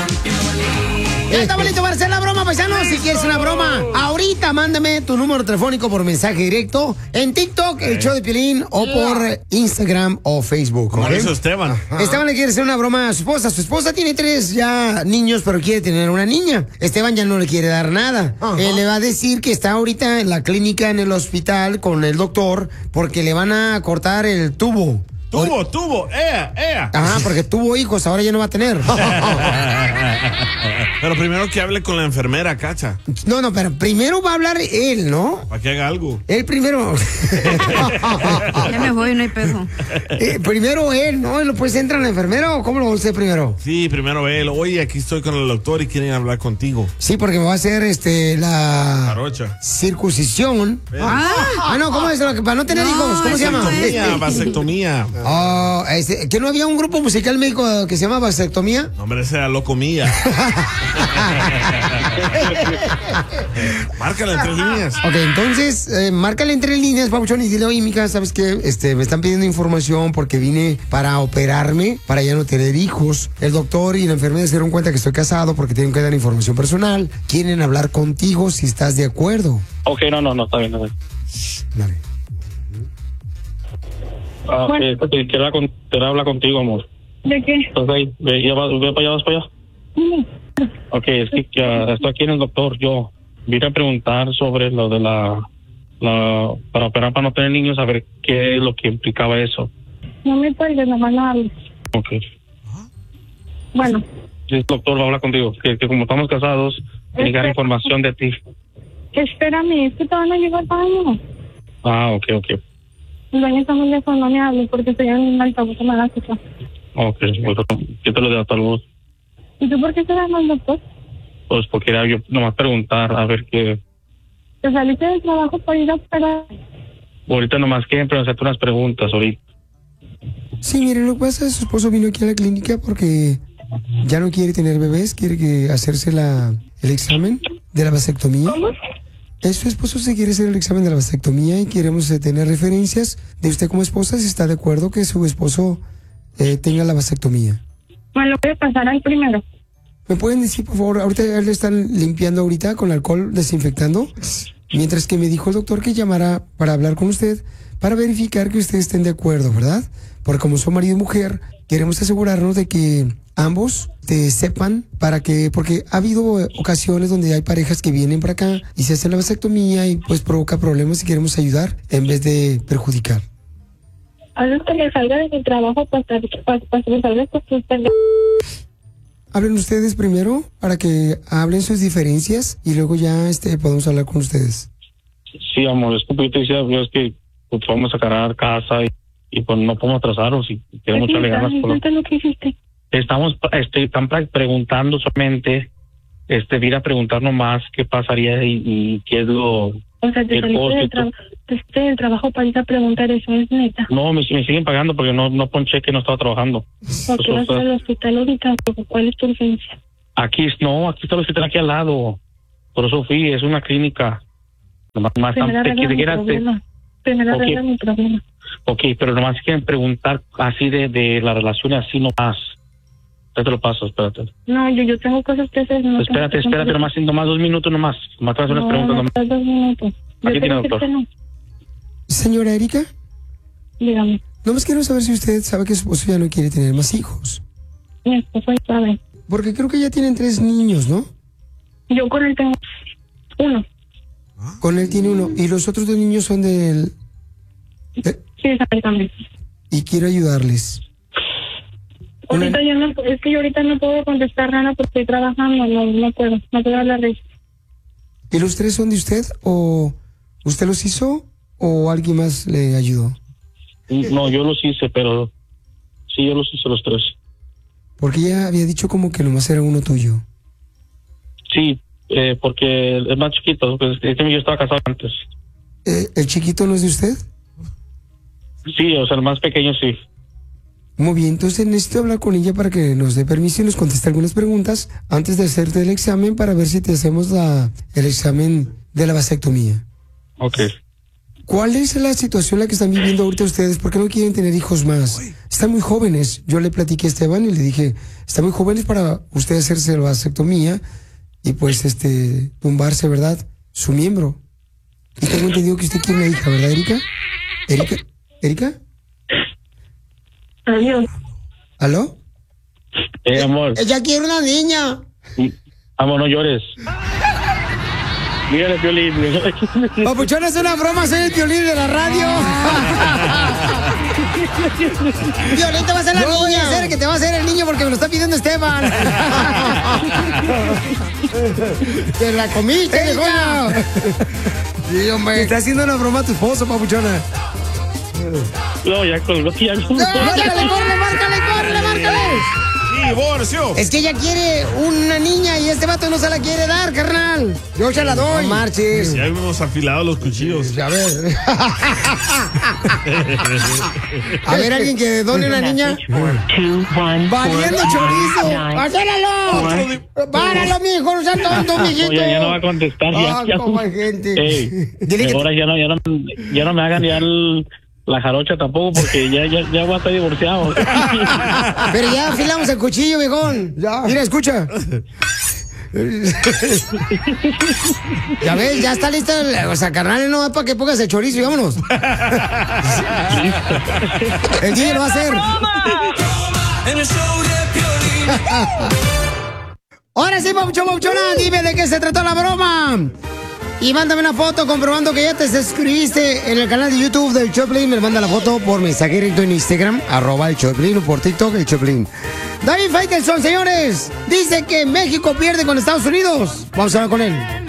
Ya estamos listos para hacer la broma, paisanos. Si quieres una broma, ahorita mándame tu número telefónico por mensaje directo en TikTok, el show de Piolín, o por Instagram o Facebook. Como hizo Esteban. Esteban le quiere hacer una broma a su esposa. Su esposa tiene 3 ya niños, pero quiere tener una niña. Esteban ya no le quiere dar nada. Él le va a decir que está ahorita en la clínica, en el hospital, con el doctor, porque le van a cortar el tubo. Tubo, Ajá, porque tuvo hijos, ahora ya no va a tener. Pero primero que hable con la enfermera, Cacha. No, pero primero va a hablar él, ¿no? Para que haga algo. Él primero. Ya me voy, no hay peso. Primero él, ¿no? ¿Pues entra la enfermera o cómo lo va a hacer primero? Sí, primero él. Oye, aquí estoy con el doctor y quieren hablar contigo. Sí, porque me va a hacer la Jarocha. Circuncisión. No, ¿cómo es? Para no tener hijos, ¿cómo se llama? Vasectomía. ¿Que no había un grupo musical médico que se llama Vasectomía? No, hombre, ese era Loco Mía. Márcala en 3 líneas. Ok, entonces, márcale en 3 líneas, Pabuchón, y dile, oye, mija, ¿sabes qué? Me están pidiendo información porque vine para operarme, para ya no tener hijos. El doctor y la enfermera se dieron cuenta que estoy casado porque tienen que dar información personal. Quieren hablar contigo si estás de acuerdo. Ok, no, está bien, Dale. Quiero hablar contigo, amor. ¿De qué? ¿Estás ahí? Ve para allá, vas para allá. Ok, es que estoy aquí en el doctor. Yo vine a preguntar sobre lo de para operar para no tener niños, a ver qué es lo que implicaba eso. No me cuelgues, nomás no hables. Ok. Bueno. Sí, el doctor va a hablar contigo. Que como estamos casados, tiene que dar información de ti. Espérame, es que te van a llevar para año. Ok. El baño está muy lejos, no me hables porque estoy en un altavoz de la casa. Ok, bueno, quítalo de altavoz. ¿Y tú por qué te llamas, doctor? Pues porque era yo nomás preguntar, a ver qué... ¿Te saliste del trabajo para ir a operar? Ahorita nomás quieren hacerte unas preguntas, ahorita. Sí, mire, lo que pasa es que su esposo vino aquí a la clínica porque ya no quiere tener bebés, quiere hacerse el examen de la vasectomía. ¿Cómo? Su esposo se quiere hacer el examen de la vasectomía y queremos tener referencias de usted como esposa si está de acuerdo que su esposo tenga la vasectomía. Me lo voy a pasar al primero. ¿Me pueden decir, por favor, ahorita le están limpiando ahorita con alcohol, desinfectando? Mientras que me dijo el doctor que llamara para hablar con usted, para verificar que ustedes estén de acuerdo, ¿verdad? Porque como son marido y mujer, queremos asegurarnos de que ambos sepan porque ha habido ocasiones donde hay parejas que vienen para acá y se hacen la vasectomía y pues provoca problemas y queremos ayudar en vez de perjudicar. Antes que me salga de mi trabajo para que salga con sus pendejos. Hablen ustedes primero para que hablen sus diferencias y luego ya podemos hablar con ustedes. Sí, amor, es que yo te decía, es que pues, vamos a sacar casa y pues no podemos atrasarnos y queremos echarle ganas. ¿Qué lo que hiciste? Están preguntando solamente, ir a preguntar nomás qué pasaría y qué es lo... O sea, te saliste del trabajo para ir a preguntar eso, ¿es neta? No, me siguen pagando porque no ponché que no estaba trabajando. ¿Por qué vas al hospital ahorita? ¿Cuál es tu urgencia? Aquí está el hospital aquí al lado. Por eso fui, es una clínica. Nomás Primero arregla mi problema. Ok, pero nomás quieren preguntar así de la relación así nomás. Ya te lo paso, espérate. No, yo tengo cosas que hacer. No espérate, nomás 2 minutos nomás. Nomás te voy a hacer unas preguntas nomás. 2 minutos. Aquí tiene, doctor. No. Señora Erika. Dígame. Nomás quiero saber si usted sabe que su esposo ya no quiere tener más hijos. Mi esposo sabe. Porque creo que ya tienen 3 niños, ¿no? Yo con él tengo 1. Con él tiene 1. ¿Y los otros 2 niños son de él? Sí, exactamente. Y quiero ayudarles. Ahorita yo no, es que yo ahorita no puedo contestar nada porque estoy trabajando, no puedo hablar de eso. ¿Y los 3 son de usted o usted los hizo o alguien más le ayudó? No, yo los hice, pero sí, yo los hice los 3. Porque ella había dicho como que nomás era uno tuyo. Sí, porque el más chiquito, pues yo estaba casado antes. ¿El chiquito no es de usted? Sí, o sea, el más pequeño sí. Muy bien, entonces necesito hablar con ella para que nos dé permiso y nos conteste algunas preguntas antes de hacerte el examen para ver si te hacemos el examen de la vasectomía. Ok. ¿cuál es la situación en la que están viviendo ahorita ustedes? ¿Por qué no quieren tener hijos más? Están muy jóvenes. Yo le platiqué a Esteban y le dije, están muy jóvenes para usted hacerse la vasectomía y pues tumbarse, ¿verdad? Su miembro. Y tengo entendido que usted quiere una hija, ¿verdad, Erika? ¿Erika? Adiós. ¿Aló? Amor. Ella quiere una niña. Amor, no llores. Mírale, Piolín. Papuchón, es una broma, soy el Piolín de la radio. Piolín te va a hacer la niña, hacer que te va a hacer el niño porque me lo está pidiendo Esteban. Te la comiste, viejona. Sí, hombre. Te está haciendo una broma a tu esposo, papuchona. No, ya colgó, ya colgó. ¡Márcale, márcale! ¡Divorcio! Es que ella quiere una niña y este vato no se la quiere dar, carnal. Yo se la doy. No marches. Ya hemos afilado los cuchillos. A ver. A ver, alguien que done una niña. Valiendo chorizo. ¡Pásálalo! ¡Páralo, mijo! ¡No seas tonto, mijito! Oye, ya no va a contestar. Ya como hay gente. Dile que ahora ya no me hagan ya la jarocha tampoco, porque ya voy a estar divorciado. Pero ya afilamos el cuchillo, viejón. Ya. Mira, escucha. Ya ves, ya está lista. O sea, carnal, no es para que pongas el chorizo y vámonos. El DJ lo va a hacer. Ahora sí, Papuchona, dime de qué se trató la broma. Y mándame una foto comprobando que ya te suscribiste en el canal de YouTube del Choplin. Me manda la foto por mensaje directo en Instagram, @el Choplin, o por TikTok, el Choplin. David Faitelson, señores, dice que México pierde con Estados Unidos. Vamos a hablar con él.